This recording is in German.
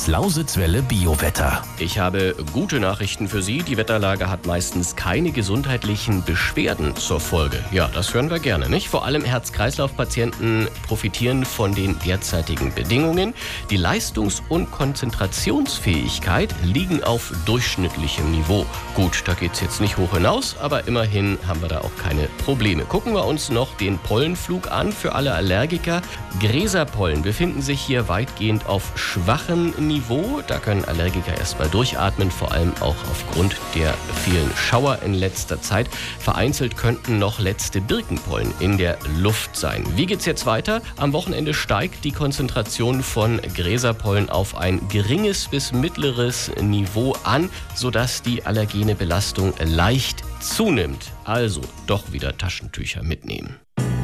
Lausitzwelle Biowetter. Ich habe gute Nachrichten für Sie. Die Wetterlage hat meistens keine gesundheitlichen Beschwerden zur Folge. Ja, das hören wir gerne, nicht? Vor allem Herz-Kreislauf-Patienten profitieren von den derzeitigen Bedingungen. Die Leistungs- und Konzentrationsfähigkeit liegen auf durchschnittlichem Niveau. Gut, da geht es jetzt nicht hoch hinaus, aber immerhin haben wir da auch keine Probleme. Gucken wir uns noch den Pollenflug an für alle Allergiker. Gräserpollen befinden sich hier weitgehend auf schwachem Niveau. Da können Allergiker erstmal durchatmen, vor allem auch aufgrund der vielen Schauer in letzter Zeit. Vereinzelt könnten noch letzte Birkenpollen in der Luft sein. Wie geht's jetzt weiter? Am Wochenende steigt die Konzentration von Gräserpollen auf ein geringes bis mittleres Niveau an, sodass die allergene Belastung leicht zunimmt. Also doch wieder Taschentücher mitnehmen.